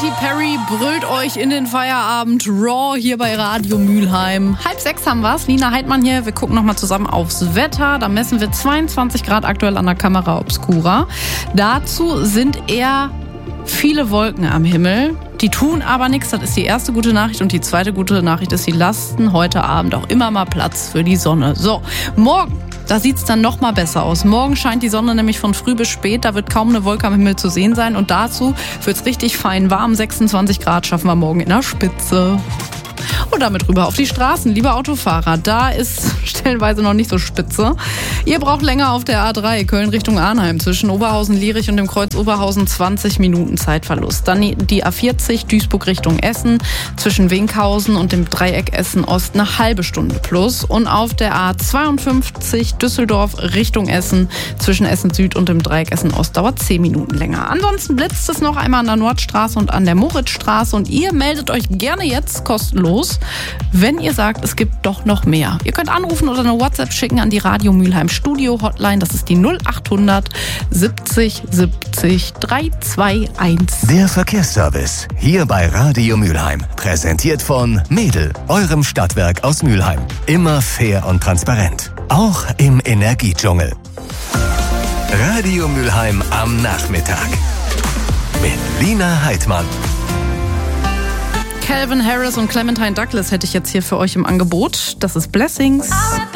Katy Perry brüllt euch in den Feierabend Raw hier bei Radio Mülheim. 5:30 haben wir's. Nina Heidmann hier. Wir gucken nochmal zusammen aufs Wetter. Da messen wir 22 Grad aktuell an der Camera Obscura. Dazu sind eher viele Wolken am Himmel. Die tun aber nichts. Das ist die erste gute Nachricht. Und die zweite gute Nachricht ist, sie lassen heute Abend auch immer mal Platz für die Sonne. So, morgen. Da sieht's dann noch mal besser aus. Morgen scheint die Sonne nämlich von früh bis spät. Da wird kaum eine Wolke am Himmel zu sehen sein. Und dazu wird's richtig fein warm. 26 Grad schaffen wir morgen in der Spitze. Und damit rüber auf die Straßen. Liebe Autofahrer, da ist stellenweise noch nicht so spitze. Ihr braucht länger auf der A3 Köln Richtung Arnheim zwischen Oberhausen, Lierich und dem Kreuz Oberhausen 20 Minuten Zeitverlust. Dann die A40 Duisburg Richtung Essen zwischen Wenkhausen und dem Dreieck Essen Ost eine halbe Stunde plus. Und auf der A52 Düsseldorf Richtung Essen zwischen Essen Süd und dem Dreieck Essen Ost dauert 10 Minuten länger. Ansonsten blitzt es noch einmal an der Nordstraße und an der Moritzstraße. Und ihr meldet euch gerne jetzt kostenlos, wenn ihr sagt, es gibt doch noch mehr. Ihr könnt anrufen oder eine WhatsApp schicken an die Radio Mülheim Studio Hotline. Das ist die 0800 70 70 321. Der Verkehrsservice hier bei Radio Mülheim. Präsentiert von Mädel, eurem Stadtwerk aus Mülheim. Immer fair und transparent. Auch im Energiedschungel. Radio Mülheim am Nachmittag. Mit Lina Heidmann. Calvin Harris und Clementine Douglas hätte ich jetzt hier für euch im Angebot. Das ist Blessings.